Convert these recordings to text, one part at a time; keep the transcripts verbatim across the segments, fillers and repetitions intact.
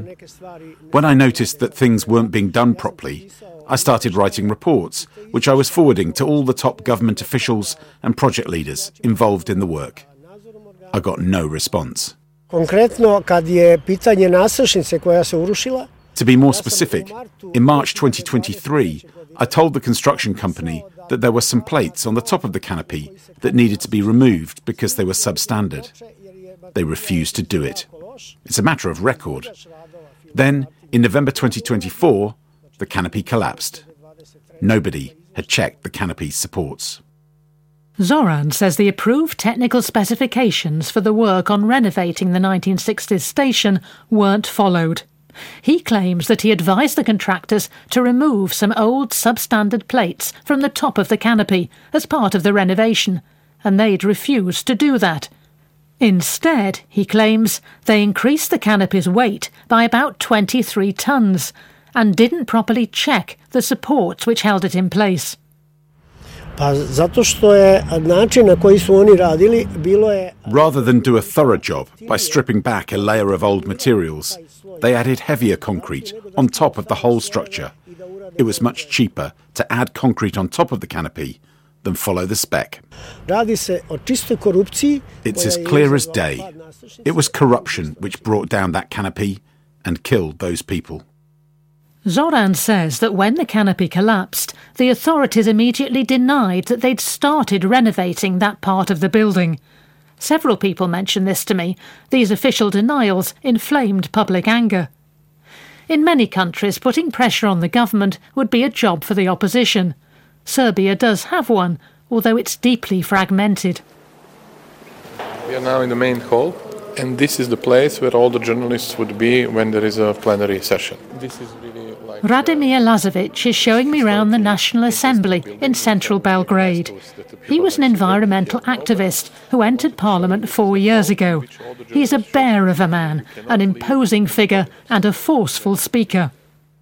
When I noticed that things weren't being done properly, I started writing reports, which I was forwarding to all the top government officials and project leaders involved in the work. I got no response. To be more specific, in March twenty twenty-three, I told the construction company that there were some plates on the top of the canopy that needed to be removed because they were substandard. They refused to do it. It's a matter of record. Then, in November twenty twenty-four, the canopy collapsed. Nobody had checked the canopy's supports. Zoran says the approved technical specifications for the work on renovating the nineteen sixties station weren't followed. He claims that he advised the contractors to remove some old substandard plates from the top of the canopy as part of the renovation, and they'd refused to do that. Instead, he claims, they increased the canopy's weight by about twenty-three tonnes and didn't properly check the supports which held it in place. Rather than do a thorough job by stripping back a layer of old materials, they added heavier concrete on top of the whole structure. It was much cheaper to add concrete on top of the canopy than follow the spec. It's as clear as day. It was corruption which brought down that canopy and killed those people. Zoran says that when the canopy collapsed, the authorities immediately denied that they'd started renovating that part of the building. Several people mentioned this to me. These official denials inflamed public anger. In many countries, putting pressure on the government would be a job for the opposition. Serbia does have one, although it's deeply fragmented. We are now in the main hall, and this is the place where all the journalists would be when there is a plenary session. This is really like Radomir Lazovic is showing me around the National Assembly in central Belgrade. He was an environmental activist who entered Parliament four years ago. He's a bear of a man, an imposing figure and a forceful speaker.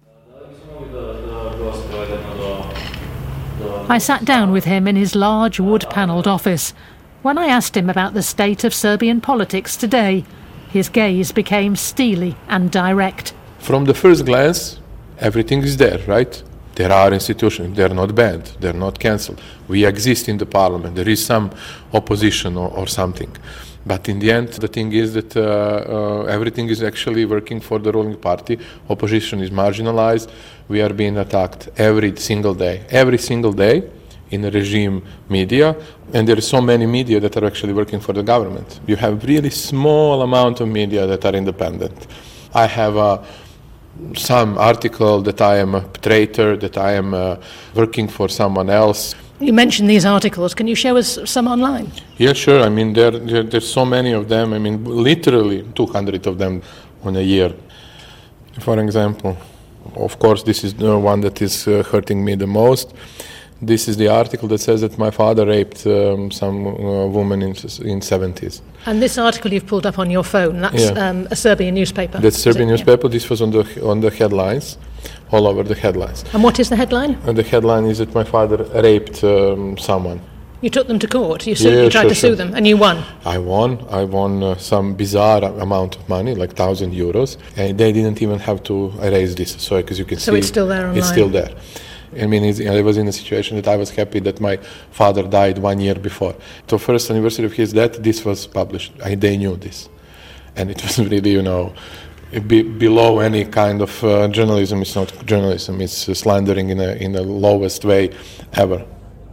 I sat down with him in his large wood-panelled office. When I asked him about the state of Serbian politics today, his gaze became steely and direct. From the first glance, everything is there, right? There are institutions, they're not banned, they're not cancelled. We exist in the parliament, there is some opposition or, or something. But in the end, the thing is that uh, uh, everything is actually working for the ruling party. Opposition is marginalized. We are being attacked every single day, every single day in the regime media. And there are so many media that are actually working for the government. You have really small amount of media that are independent. I have a some article that I am a traitor, that I am uh, working for someone else. You mentioned these articles. Can you show us some online? Yeah, sure. I mean, there, there there's so many of them. I mean, literally two hundred of them on a year. For example, of course, this is the one that is uh, hurting me the most. This is the article that says that my father raped um, some uh, woman in in seventies. And this article you've pulled up on your phone, that's yeah. um, a Serbian newspaper. That's Serbian it? newspaper. Yeah. This was on the on the headlines, all over the headlines. And what is the headline? And the headline is that my father raped um, someone. You took them to court. You, sued, yeah, you tried sure, to sure. sue them, and you won. I won. I won uh, some bizarre amount of money, like thousand euros, and they didn't even have to erase this. So, because you can so see, it's still there online. It's still there. I mean, it's, I was in a situation that I was happy that my father died one year before. The first anniversary of his death, this was published. I, they knew this, and it was really, you know, be, below any kind of uh, journalism. It's not journalism. It's uh, slandering in a in the lowest way ever.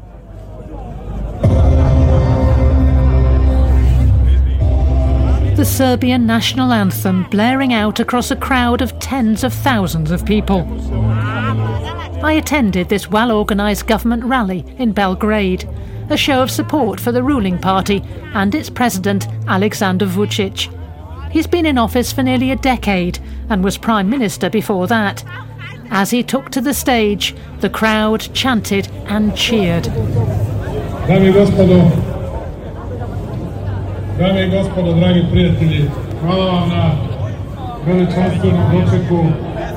The Serbian national anthem blaring out across a crowd of tens of thousands of people. I attended this well-organised government rally in Belgrade, a show of support for the ruling party and its president, Aleksandar Vučić. He's been in office for nearly a decade and was Prime Minister before that. As he took to the stage, the crowd chanted and cheered. Dame i gospodo, dame i gospodo, dragi prijatelji, hvala vam na veličanstvenom dočeku.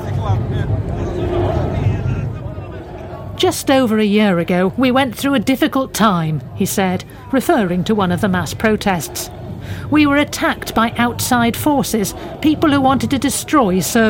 Just over a year ago, we went through a difficult time, he said, referring to one of the mass protests. We were attacked by outside forces, people who wanted to destroy Serbian